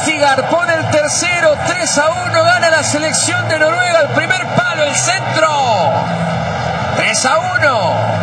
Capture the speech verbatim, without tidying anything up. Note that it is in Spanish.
Østigard pone el tercero, tres a uno, gana la selección de Noruega, el primer palo, el centro, tres a uno.